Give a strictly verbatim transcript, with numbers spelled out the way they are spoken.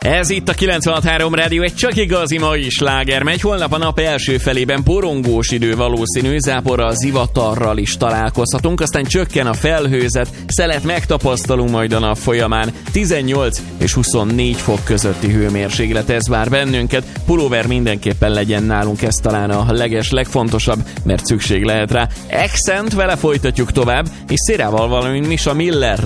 Ez itt a kilencvenhat három Rádió, egy csak igazi mai sláger megy. Holnap a nap első felében borongós idő valószínű, záporral, zivatarral is találkozhatunk, aztán csökken a felhőzet, szelet megtapasztalunk majd a nap folyamán. tizennyolc és huszonnégy fok közötti hőmérséklet, ez vár bennünket. Pulóver mindenképpen legyen nálunk, ez talán a leges, legfontosabb, mert szükség lehet rá. Accent, vele folytatjuk tovább, és Szérával, valamint Misha Miller